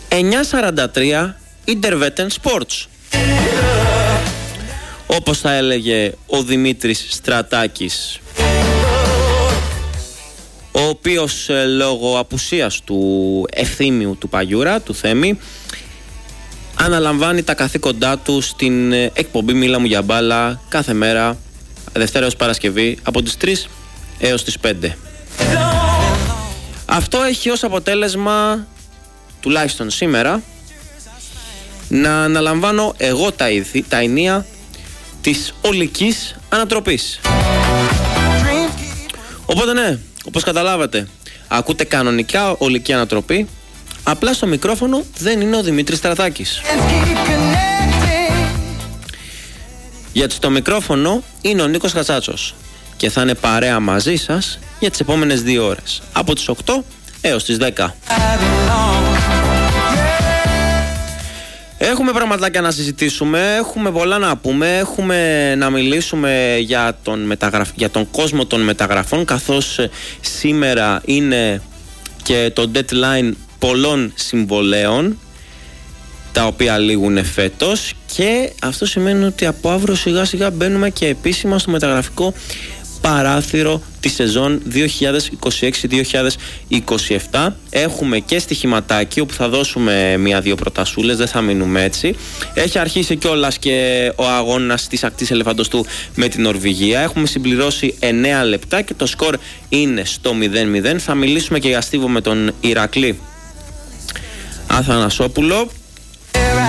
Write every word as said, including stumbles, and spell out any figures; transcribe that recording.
εννιά σαράντα τρία Intervetten Sports. Όπως θα έλεγε ο Δημήτρης Στρατάκης, ο οποίος ε, λόγω απουσίας του ευθύμιου του Παγιούρα, του Θέμη, αναλαμβάνει τα καθήκοντά του στην ε, εκπομπή Μίλα μου για μπάλα κάθε μέρα, Δευτέρα έως Παρασκευή, από τις τρεις έως τις πέντε. Αυτό έχει ως αποτέλεσμα, τουλάχιστον σήμερα, να αναλαμβάνω εγώ τα, ηθι, τα ενία της ολικής ανατροπής. Οπότε ναι, όπως καταλάβατε, ακούτε κανονικά ολική ανατροπή, απλά στο μικρόφωνο δεν είναι ο Δημήτρης Στρατάκης. Γιατί στο μικρόφωνο είναι ο Νίκος Χατσάτσος και θα είναι παρέα μαζί σας για τις επόμενες δύο ώρες, από τις οκτώ έως τις δέκα. Έχουμε πραγματάκια να συζητήσουμε, έχουμε πολλά να πούμε, έχουμε να μιλήσουμε για τον, μεταγραφ... για τον κόσμο των μεταγραφών, καθώς σήμερα είναι και το deadline πολλών συμβολέων, τα οποία λήγουν φέτος, και αυτό σημαίνει ότι από αύριο σιγά σιγά μπαίνουμε και επίσημα στο μεταγραφικό παράθυρο τη σεζόν δύο χιλιάδες είκοσι έξι δύο χιλιάδες είκοσι επτά. Έχουμε και στοιχηματάκι όπου θα δώσουμε μία-δύο προτασούλες, δεν θα μείνουμε έτσι. Έχει αρχίσει κιόλας και ο αγώνας της ακτής ελεφαντοστού με την Νορβηγία. Έχουμε συμπληρώσει εννέα λεπτά και το σκορ είναι στο μηδέν μηδέν. Θα μιλήσουμε και για στίβο με τον Ηρακλή Αθανασόπουλο.